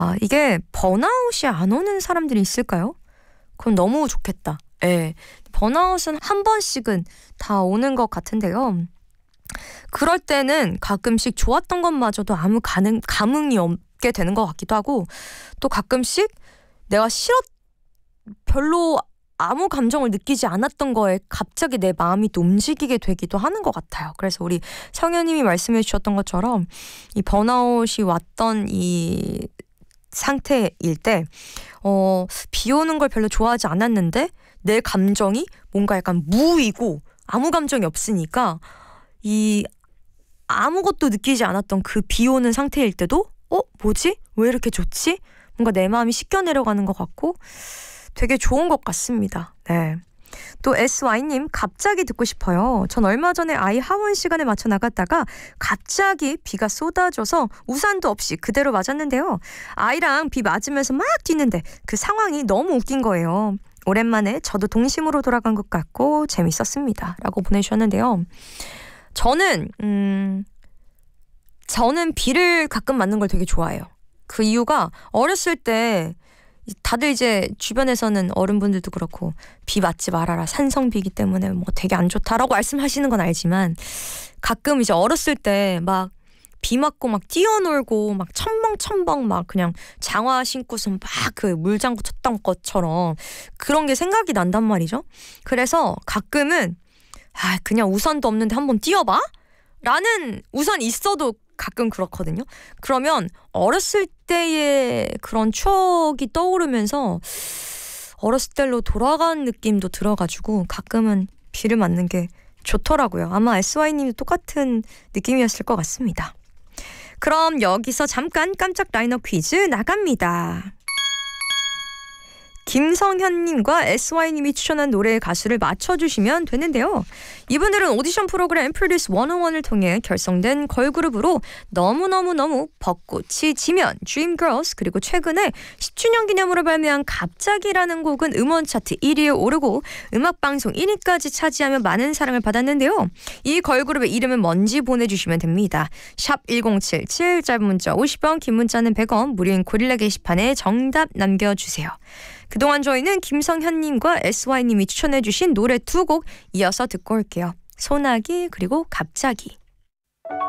이게 번아웃이 안 오는 사람들이 있을까요? 그건 너무 좋겠다. 예. 번아웃은 한 번씩은 다 오는 것 같은데요. 그럴 때는 가끔씩 좋았던 것마저도 아무 감흥이 없게 되는 것 같기도 하고, 또 가끔씩 내가 별로 아무 감정을 느끼지 않았던 거에 갑자기 내 마음이 또 움직이게 되기도 하는 것 같아요. 그래서 우리 성현님이 말씀해 주셨던 것처럼 이 번아웃이 왔던 이 상태일 때 비 오는 걸 별로 좋아하지 않았는데 내 감정이 뭔가 약간 무이고 아무 감정이 없으니까 이 아무것도 느끼지 않았던 그 비 오는 상태일 때도 뭐지? 왜 이렇게 좋지? 뭔가 내 마음이 씻겨 내려가는 것 같고 되게 좋은 것 같습니다. 네. 또 SY님, 갑자기 듣고 싶어요. 전 얼마 전에 아이 하원 시간에 맞춰 나갔다가 갑자기 비가 쏟아져서 우산도 없이 그대로 맞았는데요. 아이랑 비 맞으면서 막 뛰는데 그 상황이 너무 웃긴 거예요. 오랜만에 저도 동심으로 돌아간 것 같고 재밌었습니다. 라고 보내주셨는데요. 저는 비를 가끔 맞는 걸 되게 좋아해요. 그 이유가 어렸을 때 다들 이제 주변에서는 어른분들도 그렇고 비 맞지 말아라, 산성비이기 때문에 뭐 되게 안 좋다라고 말씀하시는 건 알지만, 가끔 이제 어렸을 때 막 비 맞고 막 뛰어놀고 막 첨벙첨벙 막 그냥 장화 신고서 막 그 물장구 쳤던 것처럼 그런 게 생각이 난단 말이죠. 그래서 가끔은 그냥 우산도 없는데 한번 뛰어봐? 라는, 우산 있어도 가끔 그렇거든요. 그러면 어렸을 때의 그런 추억이 떠오르면서 어렸을 때로 돌아간 느낌도 들어가지고 가끔은 비를 맞는 게 좋더라고요. 아마 SY님도 똑같은 느낌이었을 것 같습니다. 그럼 여기서 잠깐 깜짝 라인업 퀴즈 나갑니다. 김성현님과 SY님이 추천한 노래의 가수를 맞춰주시면 되는데요. 이분들은 오디션 프로그램 프로듀스 101을 통해 결성된 걸그룹으로 너무너무너무 벚꽃이 지면, Dreamgirls, 그리고 최근에 10주년 기념으로 발매한 갑자기라는 곡은 음원 차트 1위에 오르고 음악방송 1위까지 차지하며 많은 사랑을 받았는데요. 이 걸그룹의 이름은 뭔지 보내주시면 됩니다. 샵 1077, 짧은 문자 50원, 긴 문자는 100원, 무료인 고릴라 게시판에 정답 남겨주세요. 그동안 저희는 김성현님과 SY님이 추천해주신 노래 2곡 이어서 듣고 올게요. 소나기 그리고 갑자기.